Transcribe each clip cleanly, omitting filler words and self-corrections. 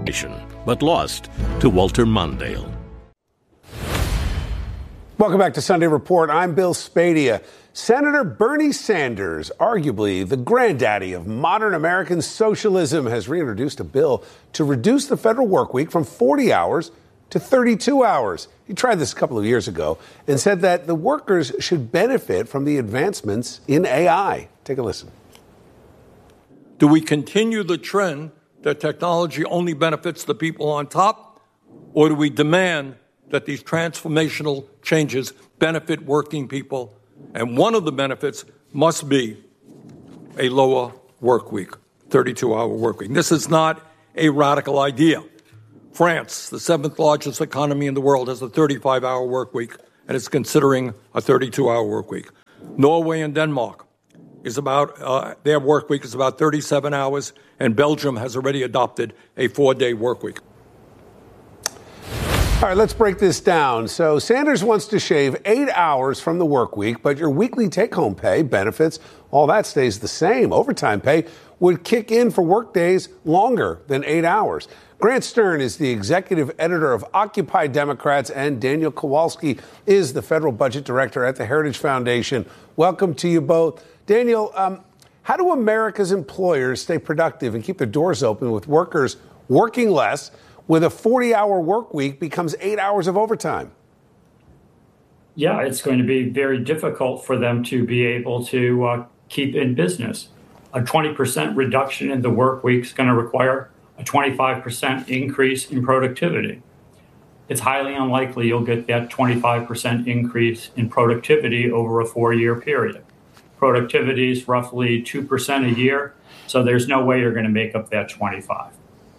but lost to Walter Mondale. Welcome back to Sunday Report. I'm Bill Spadea. Senator Bernie Sanders, arguably the granddaddy of modern American socialism, has reintroduced a bill to reduce the federal work week from 40 hours to 32 hours. He tried this a couple of years ago and said that the workers should benefit from the advancements in AI. Take a listen. Do we continue the trend that technology only benefits the people on top, or do we demand that these transformational changes benefit working people? And one of the benefits must be a lower work week, 32-hour work week. This is not a radical idea. France, the seventh largest economy in the world, has a 35-hour work week, and is considering a 32-hour work week. Norway and Denmark is about, their work week is about 37 hours, and Belgium has already adopted a 4-day work week. All right, let's break this down. So Sanders wants to shave 8 hours from the work week, but your weekly take-home pay, benefits, all that stays the same. Overtime pay would kick in for work days longer than 8 hours. Grant Stern is the executive editor of Occupy Democrats, and Daniel Kowalski is the federal budget director at the Heritage Foundation. Welcome to you both. Daniel, how do America's employers stay productive and keep their doors open with workers working less when a 40-hour work week becomes 8 hours of overtime? Yeah, it's going to be very difficult for them to be able to keep in business. A 20% reduction in the work week is going to require a 25% increase in productivity. It's highly unlikely you'll get that 25% increase in productivity over a 4-year period. Productivity is roughly 2% a year, so there's no way you're going to make up that 25.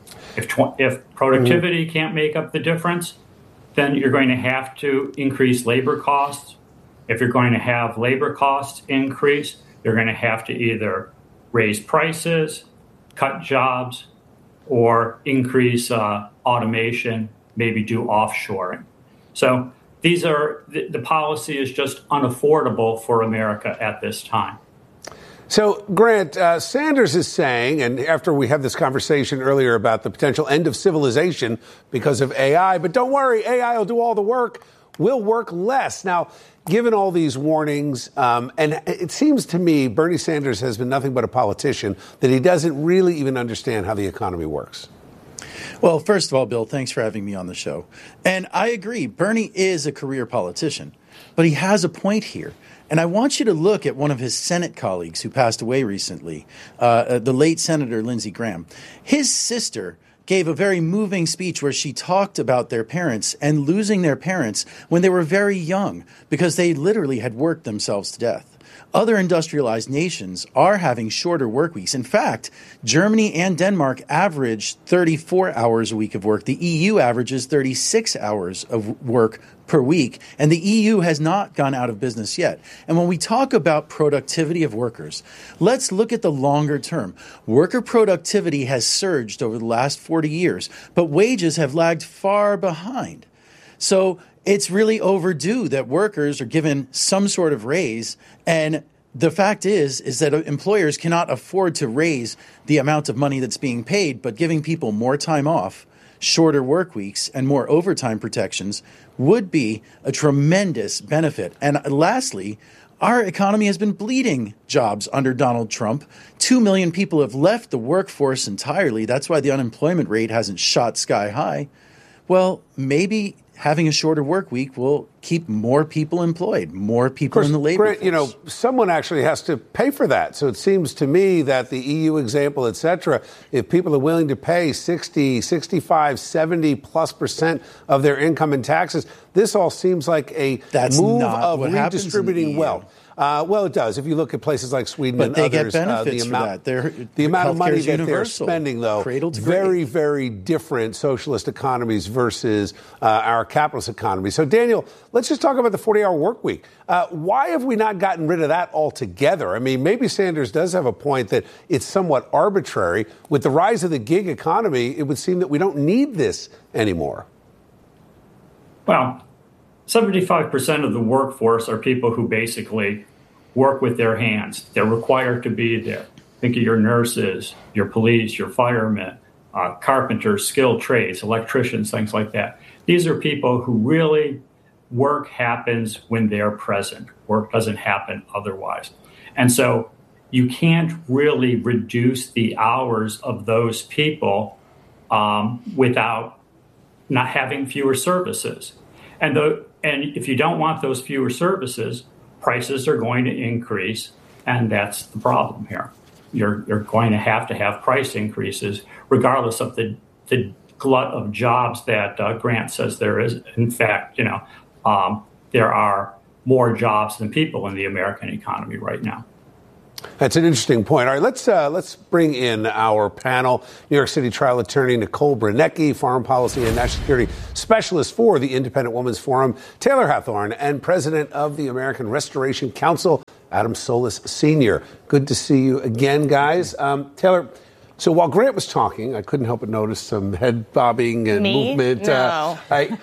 If productivity can't make up the difference, then you're going to have to increase labor costs. If you're going to have labor costs increase, you're going to have to either raise prices, cut jobs, or increase automation, maybe do offshoring. So these are the policy is just unaffordable for America at this time. So, Grant, Sanders is saying, and after we had this conversation earlier about the potential end of civilization because of AI, but don't worry, AI will do all the work. We'll work less. Now, given all these warnings, and it seems to me Bernie Sanders has been nothing but a politician, that he doesn't really even understand how the economy works. Well, first of all, Bill, thanks for having me on the show. And I agree, Bernie is a career politician, but he has a point here. And I want you to look at one of his Senate colleagues who passed away recently, the late Senator Lindsey Graham. His sister gave a very moving speech where she talked about their parents and losing their parents when they were very young because they literally had worked themselves to death. Other industrialized nations are having shorter work weeks. In fact, Germany and Denmark average 34 hours a week of work. The EU averages 36 hours of work per week, and the EU has not gone out of business yet. And when we talk about productivity of workers, let's look at the longer term. Worker productivity has surged over the last 40 years, but wages have lagged far behind. So it's really overdue that workers are given some sort of raise. And the fact is that employers cannot afford to raise the amount of money that's being paid, but giving people more time off, shorter work weeks, and more overtime protections would be a tremendous benefit. And lastly, our economy has been bleeding jobs under Donald Trump. 2 million people have left the workforce entirely. That's why the unemployment rate hasn't shot sky high. Well, maybe having a shorter work week will keep more people employed, more people in the labor force. You know, someone actually has to pay for that. So it seems to me that the EU example, et cetera, if people are willing to pay 60, 65, 70+% of their income in taxes, this all seems like a move of redistributing wealth. Well, it does. If you look at places like Sweden and others, get benefits for that. The amount of money that they're spending, though, very, grave. very different socialist economies versus our capitalist economy. So, Daniel, let's just talk about the 40-hour work week. Why have we not gotten rid of that altogether? I mean, maybe Sanders does have a point that it's somewhat arbitrary. With the rise of the gig economy, it would seem that we don't need this anymore. Well, 75% of the workforce are people who basically work with their hands. They're required to be there. Think of your nurses, your police, your firemen, carpenters, skilled trades, electricians, things like that. These are people who really work happens when they're present. Work doesn't happen otherwise. And so you can't really reduce the hours of those people without not having fewer services. And if you don't want those fewer services, prices are going to increase, and that's the problem here. You're going to have price increases regardless of the glut of jobs that Grant says there is. In fact, there are more jobs than people in the American economy right now. That's an interesting point. All right, let's bring in our panel. New York City trial attorney Nicole Bernecki, foreign policy and national security specialist for the Independent Women's Forum, Taylor Hathorn, and president of the American Restoration Council, Adam Solis Sr. Good to see you again, guys. Taylor, so while Grant was talking, I couldn't help but notice some head bobbing and movement. No.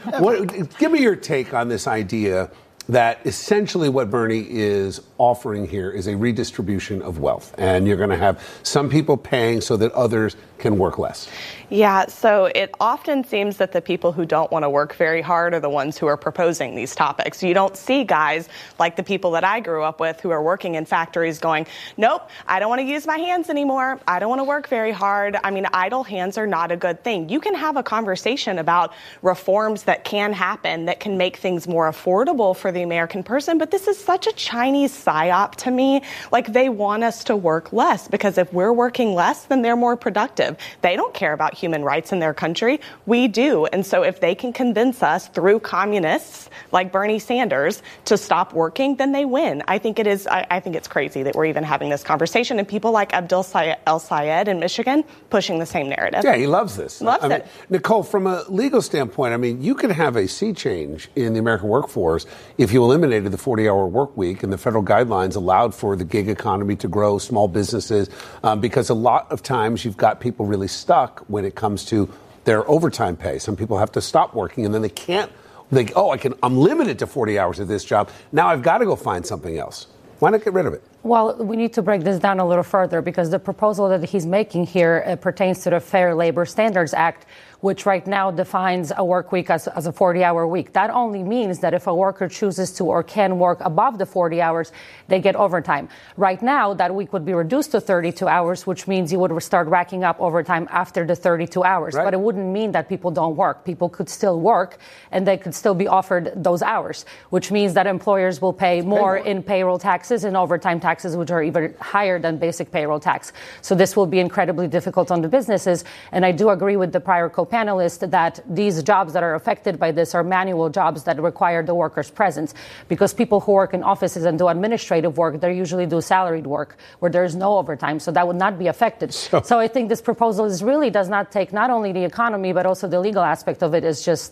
Give me your take on this idea that essentially what Bernie is offering here is a redistribution of wealth, and you're going to have some people paying so that others can work less. Yeah, so it often seems that the people who don't want to work very hard are the ones who are proposing these topics. You don't see guys like the people that I grew up with who are working in factories going, nope, I don't want to use my hands anymore. I don't want to work very hard. I mean, idle hands are not a good thing. You can have a conversation about reforms that can happen that can make things more affordable for the American person, but this is such a Chinese psyop to me. Like, they want us to work less because if we're working less, then they're more productive. They don't care about human rights in their country. We do. And so if they can convince us through communists like Bernie Sanders to stop working, then they win. I think it's crazy that we're even having this conversation, and people like Abdul El-Sayed in Michigan pushing the same narrative. Yeah, he loves this. Loves it. Nicole, from a legal standpoint, you could have a sea change in the American workforce if you eliminated the 40-hour work week and the federal guidelines allowed for the gig economy to grow, small businesses, because a lot of times you've got people really stuck when it comes to their overtime pay. Some people have to stop working and then they can't. I'm limited to 40 hours at this job. Now I've got to go find something else. Why not get rid of it? Well, we need to break this down a little further because the proposal that he's making here pertains to the Fair Labor Standards Act, which right now defines a work week as a 40-hour week. That only means that if a worker chooses to or can work above the 40 hours, they get overtime. Right now, that week would be reduced to 32 hours, which means you would start racking up overtime after the 32 hours. Right. But it wouldn't mean that people don't work. People could still work, and they could still be offered those hours, which means that employers will pay more in payroll taxes and overtime taxes, which are even higher than basic payroll tax. So this will be incredibly difficult on the businesses. And I do agree with the prior panelist that these jobs that are affected by this are manual jobs that require the worker's presence, because people who work in offices and do administrative work, they usually do salaried work where there is no overtime, so that would not be affected. So I think this proposal really does not take not only the economy but also the legal aspect of it is just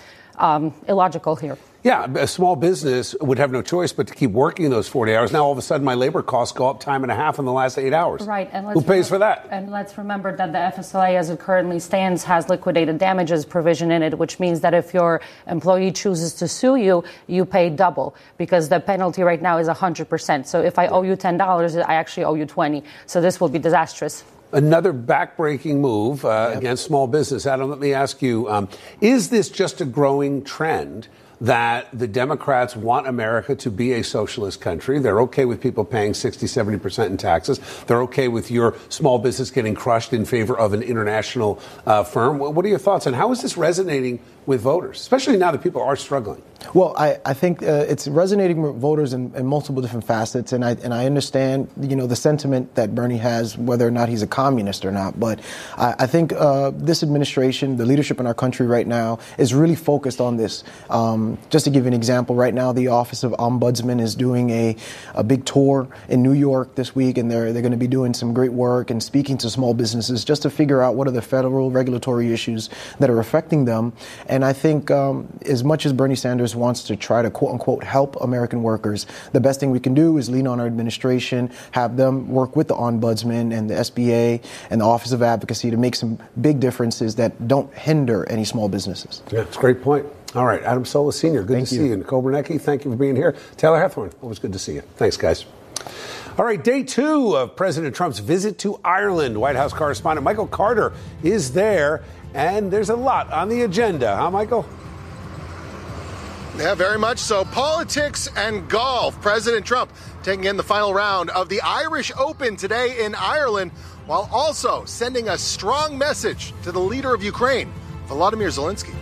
illogical here. Yeah, a small business would have no choice but to keep working those 40 hours. Now, all of a sudden, my labor costs go up time and a half in the last 8 hours. Right. And who pays for that? And let's remember that the FSLA, as it currently stands, has liquidated damages provision in it, which means that if your employee chooses to sue you, you pay double, because the penalty right now is 100%. So if I owe you $10, I actually owe you $20. So this will be disastrous. Another backbreaking move against small business. Adam, let me ask you, is this just a growing trend that the Democrats want America to be a socialist country? They're okay with people paying 60, 70% in taxes. They're okay with your small business getting crushed in favor of an international firm. What are your thoughts on how is this resonating with voters, especially now that people are struggling? Well, I think it's resonating with voters in multiple different facets, and I understand, the sentiment that Bernie has, whether or not he's a communist or not. But I think this administration, the leadership in our country right now, is really focused on this. Just to give you an example, right now the Office of Ombudsman is doing a big tour in New York this week, and they're going to be doing some great work and speaking to small businesses just to figure out what are the federal regulatory issues that are affecting them. And I think as much as Bernie Sanders wants to try to, quote unquote, help American workers, the best thing we can do is lean on our administration, have them work with the Ombudsman and the SBA and the Office of Advocacy to make some big differences that don't hinder any small businesses. Yeah, that's a great point. All right, Adam Solis Sr., good to see you. Nicole Bernecki, thank you for being here. Taylor Hathorn, always good to see you. Thanks, guys. All right, day 2 of President Trump's visit to Ireland. White House correspondent Michael Carter is there, and there's a lot on the agenda, huh, Michael? Yeah, very much so. Politics and golf. President Trump taking in the final round of the Irish Open today in Ireland, while also sending a strong message to the leader of Ukraine, Volodymyr Zelensky.